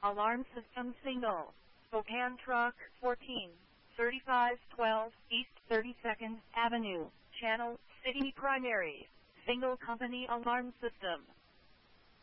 Alarm system single. Spokane Truck 14, 3512 East 32nd Avenue. Channel, City Primary. Single company alarm system.